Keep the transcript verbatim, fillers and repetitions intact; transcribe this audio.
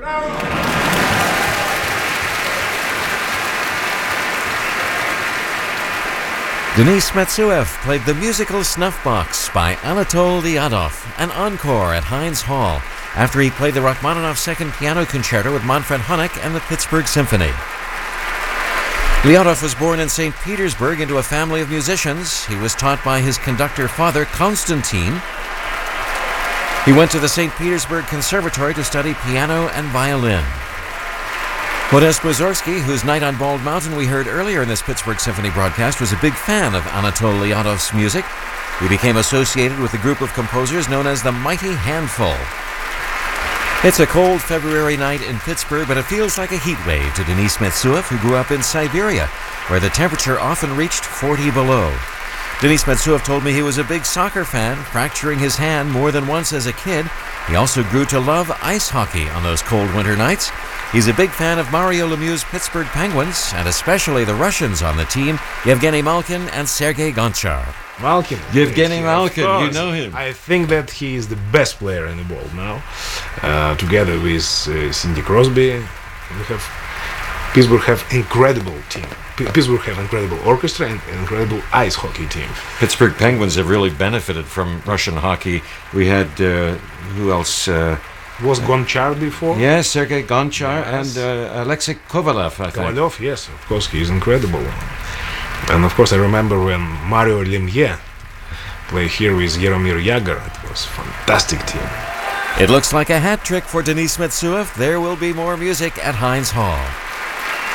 Denis Metsuev played the musical Snuff Box by Anatol Lyadov, an encore at Heinz Hall, after he played the Rachmaninoff Second Piano Concerto with Manfred Honeck and the Pittsburgh Symphony. Lyadov was born in Saint Petersburg into a family of musicians. He was taught by his conductor father, Konstantin. He went to the Saint Petersburg Conservatory to study piano and violin. Modest Mussorgsky, whose Night on Bald Mountain we heard earlier in this Pittsburgh Symphony broadcast, was a big fan of Anatol Lyadov's music. He became associated with a group of composers known as the Mighty Handful. It's a cold February night in Pittsburgh, but it feels like a heat wave to Denis Metsuev, who grew up in Siberia, where the temperature often reached forty below. Denis Metsuev told me he was a big soccer fan, fracturing his hand more than once as a kid. He also grew to love ice hockey on those cold winter nights. He's a big fan of Mario Lemieux's Pittsburgh Penguins, and especially the Russians on the team, Yevgeny Malkin and Sergei Gonchar. Malkin. Yevgeny Malkin, you know him. I think that he is the best player in the world now. Uh, together with uh, Cindy Crosby, we have Pittsburgh have incredible team. P- Pittsburgh have incredible orchestra and incredible ice hockey team. Pittsburgh Penguins have really benefited from Russian hockey. We had uh, who else? Uh, Was Gonchar before? Yes, Sergei Gonchar Yes. and uh, Alexei Kovalev, I think. Kovalev, yes, of course, he is incredible. And of course, I remember when Mario Lemieux played here with Jaromir Jagr. It was a fantastic team. It looks like a hat trick for Denis Metsuev. There will be more music at Heinz Hall.